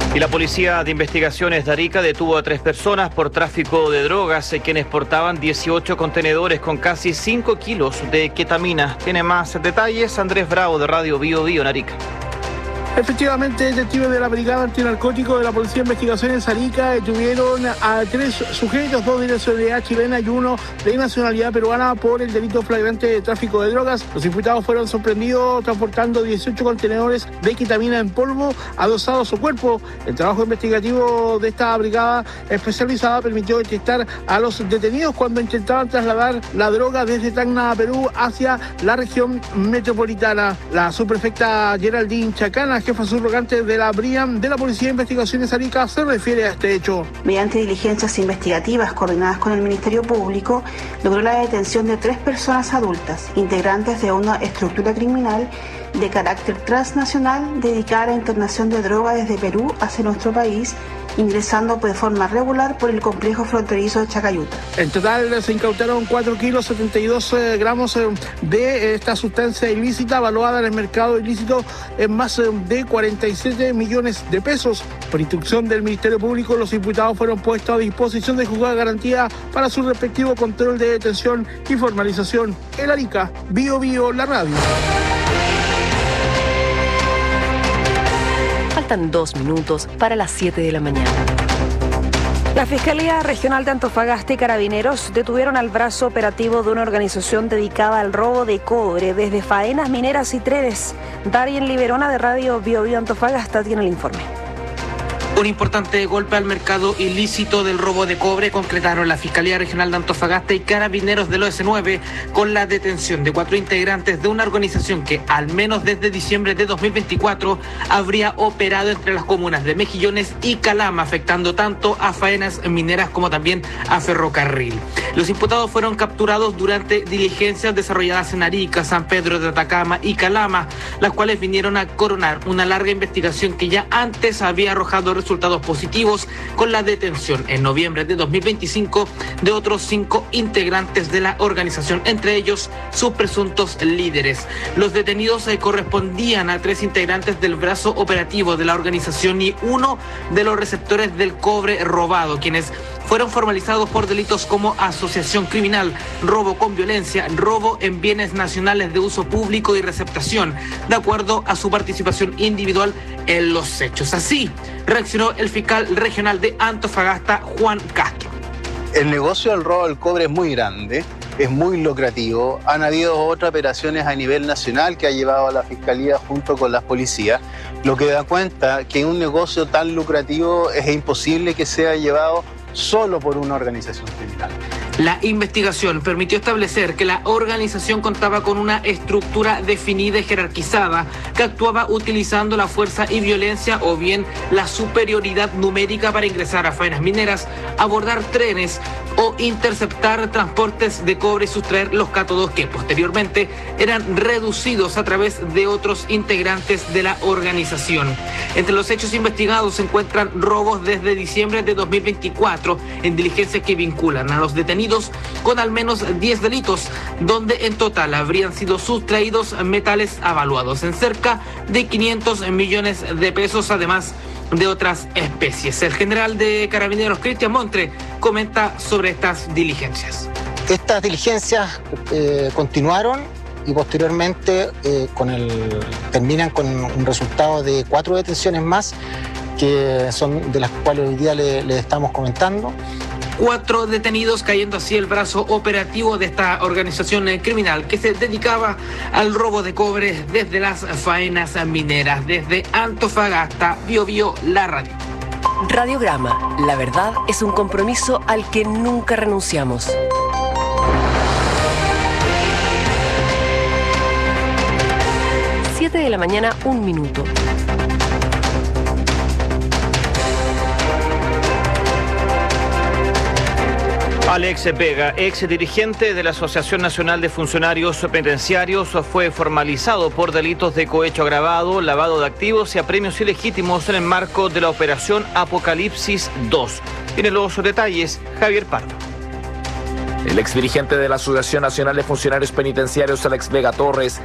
Y la Policía de Investigaciones de Arica detuvo a 3 personas por tráfico de drogas, quienes portaban 18 contenedores con casi 5 kilos de ketamina. Tiene más detalles Andrés Bravo de Radio Bio Bio en Arica. Efectivamente, detectives de la Brigada Antinarcótico de la Policía de Investigaciones Arica detuvieron a 3 sujetos, 2 de nacionalidad chilena y 1 de nacionalidad peruana por el delito flagrante de tráfico de drogas. Los imputados fueron sorprendidos transportando 18 contenedores de ketamina en polvo adosados a su cuerpo. El trabajo investigativo de esta brigada especializada permitió detectar a los detenidos cuando intentaban trasladar la droga desde Tacna, Perú, hacia la región metropolitana. La subprefecta Geraldine Chacana, jefa subrogante de la BRIAM de la Policía de Investigaciones Arica, se refiere a este hecho. Mediante diligencias investigativas coordinadas con el Ministerio Público, logró la detención de 3 personas adultas, integrantes de una estructura criminal de carácter transnacional dedicada a la internación de droga desde Perú hacia nuestro país, ingresando de forma regular por el complejo fronterizo de Chacayuta. En total se incautaron 4 kilos 72 gramos de esta sustancia ilícita, evaluada en el mercado ilícito en más de 47 millones de pesos. Por instrucción del Ministerio Público, los imputados fueron puestos a disposición de juzgado de garantía para su respectivo control de detención y formalización. El Arica, Bio Bio, la radio. Faltan 2 minutos para las 7 de la mañana. La Fiscalía Regional de Antofagasta y Carabineros detuvieron al brazo operativo de una organización dedicada al robo de cobre desde faenas mineras y trenes. Darien Liberona de Radio Bio Bio Antofagasta tiene el informe. Un importante golpe al mercado ilícito del robo de cobre concretaron la Fiscalía Regional de Antofagasta y Carabineros del OS9 con la detención de 4 integrantes de una organización que al menos desde diciembre de 2024 habría operado entre las comunas de Mejillones y Calama, afectando tanto a faenas mineras como también a ferrocarril. Los imputados fueron capturados durante diligencias desarrolladas en Arica, San Pedro de Atacama y Calama, las cuales vinieron a coronar una larga investigación que ya antes había arrojado resultados positivos con la detención en noviembre de 2025 de otros 5 integrantes de la organización, entre ellos sus presuntos líderes. Los detenidos correspondían a 3 integrantes del brazo operativo de la organización y 1 de los receptores del cobre robado, quienes fueron formalizados por delitos como asociación criminal, robo con violencia, robo en bienes nacionales de uso público y receptación, de acuerdo a su participación individual en los hechos. Así reaccionó el fiscal regional de Antofagasta, Juan Castro. El negocio del robo del cobre es muy grande, es muy lucrativo. Han habido otras operaciones a nivel nacional que ha llevado a la Fiscalía junto con las policías, lo que da cuenta que un negocio tan lucrativo es imposible que sea llevado solo por una organización criminal. La investigación permitió establecer que la organización contaba con una estructura definida y jerarquizada que actuaba utilizando la fuerza y violencia o bien la superioridad numérica para ingresar a faenas mineras, abordar trenes o interceptar transportes de cobre y sustraer los cátodos que posteriormente eran reducidos a través de otros integrantes de la organización. Entre los hechos investigados se encuentran robos desde diciembre de 2024 en diligencias que vinculan a los detenidos con al menos 10 delitos, donde en total habrían sido sustraídos metales avaluados en cerca de 500 millones de pesos, además de otras especies. El general de Carabineros, Cristian Montre, comenta sobre estas diligencias. Estas diligencias continuaron y posteriormente terminan con un resultado de 4 detenciones más, que son de las cuales hoy día le estamos comentando. 4 detenidos, cayendo así el brazo operativo de esta organización criminal que se dedicaba al robo de cobre desde las faenas mineras. Desde Antofagasta, Bio Bio, la radio. Radiograma, la verdad es un compromiso al que nunca renunciamos. 7 de la mañana, 1 minuto. Alex Vega, ex dirigente de la Asociación Nacional de Funcionarios Penitenciarios, fue formalizado por delitos de cohecho agravado, lavado de activos y apremios ilegítimos en el marco de la operación Apocalipsis 2. Tiene los detalles Javier Pardo. El exdirigente de la Asociación Nacional de Funcionarios Penitenciarios, Alex Vega Torres,